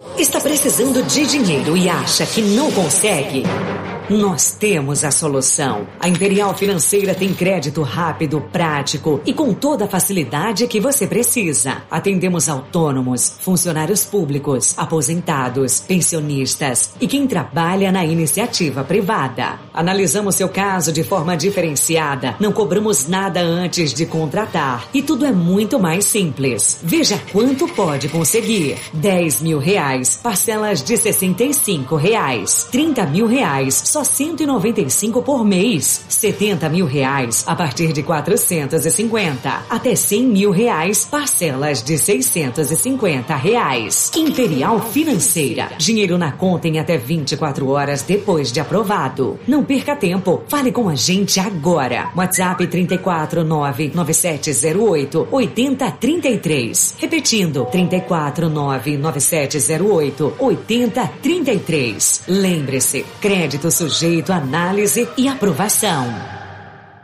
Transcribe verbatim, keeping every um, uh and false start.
Está precisando de dinheiro e acha que não consegue? Nós temos a solução. A Imperial Financeira tem crédito rápido, prático e com toda a facilidade que você precisa. Atendemos autônomos, funcionários públicos, aposentados, pensionistas e quem trabalha na iniciativa privada. Analisamos seu caso de forma diferenciada, não cobramos nada antes de contratar e tudo é muito mais simples. Veja quanto pode conseguir. dez mil reais, parcelas de sessenta e cinco reais. trinta mil reais, só cento e noventa e cinco por mês. setenta mil reais a partir de quatrocentos e cinquenta. Até cem mil reais, parcelas de seiscentos e cinquenta reais. Imperial Financeira. Dinheiro na conta em até vinte e quatro horas depois de aprovado. Não perca tempo. Fale com a gente agora. WhatsApp trinta e quatro, nove nove sete zero oito, oito zero três três. Repetindo, trinta e quatro, nove nove sete zero oito, oito zero três três. Lembre-se, crédito sujeito à análise e aprovação.